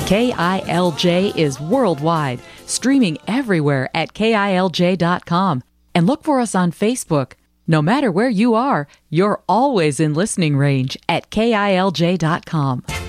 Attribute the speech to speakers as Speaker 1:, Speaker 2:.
Speaker 1: KILJ is worldwide, streaming everywhere at KILJ.com. And look for us on Facebook. No matter where you are, you're always in listening range at KILJ.com.